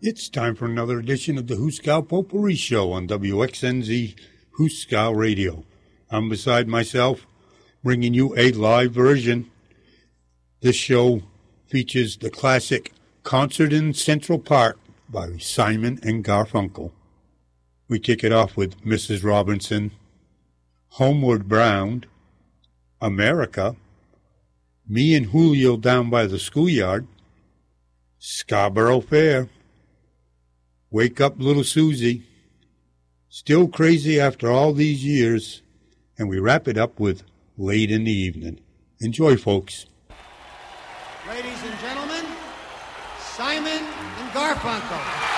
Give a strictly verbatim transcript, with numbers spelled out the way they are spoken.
It's time for another edition of the Huskow Potpourri Show on W X N Z Huskow Radio. I'm beside myself, bringing you a live version. This show features the classic Concert in Central Park by Simon and Garfunkel. We kick it off with Missus Robinson, Homeward Bound, America, Me and Julio Down by the Schoolyard, Scarborough Fair, Wake Up Little Susie, Still Crazy After All These Years, and we wrap it up with Late in the Evening. Enjoy, folks. Ladies and gentlemen, Simon and Garfunkel.